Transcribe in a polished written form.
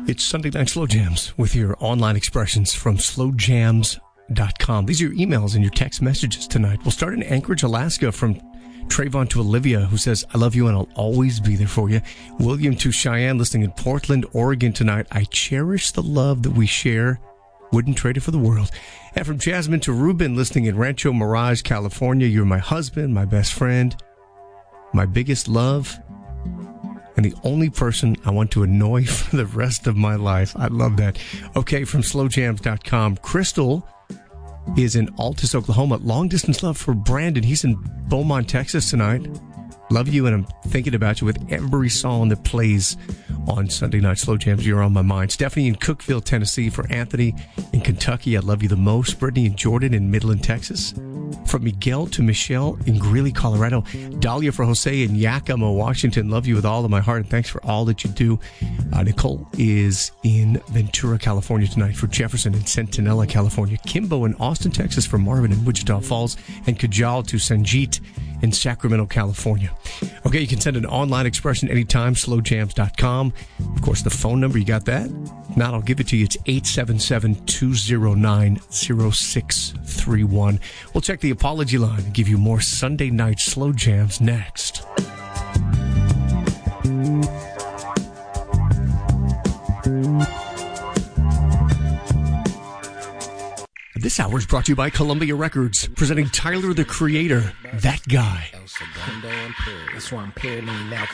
It's Sunday Night Slow Jams with your online expressions from slowjams.com. These are your emails and your text messages tonight. We'll start in Anchorage, Alaska from Trayvon to Olivia, who says, I love you and I'll always be there for you. William to Cheyenne, listening in Portland, Oregon tonight. I cherish the love that we share. Wouldn't trade it for the world. And from Jasmine to Ruben, listening in Rancho Mirage, California. You're my husband, my best friend, my biggest love, and the only person I want to annoy for the rest of my life. I love that. Okay, from slowjams.com. Crystal is in Altus, Oklahoma. Long distance love for Brandon. He's in Beaumont, Texas tonight. Love you, and I'm thinking about you with every song that plays on Sunday Night Slow Jams. You're on my mind. Stephanie in Cookeville, Tennessee. For Anthony in Kentucky, I love you the most. Brittany and Jordan in Midland, Texas. From Miguel to Michelle in Greeley, Colorado. Dahlia for Jose in Yakima, Washington. Love you with all of my heart, and thanks for all that you do. Nicole is in Ventura, California tonight. For Jefferson in Centinela, California. Kimbo in Austin, Texas. For Marvin in Wichita Falls. And Kajal to Sanjeet in Sacramento, California. Okay, you can send an online expression anytime, slowjams.com. Of course, the phone number, you got that? Now I'll give it to you. It's 877-209-0631. We'll check the apology line and give you more Sunday Night Slow Jams next. This hour is brought to you by Columbia Records, presenting Tyler, the Creator, That Guy. That's why I'm paranoid now.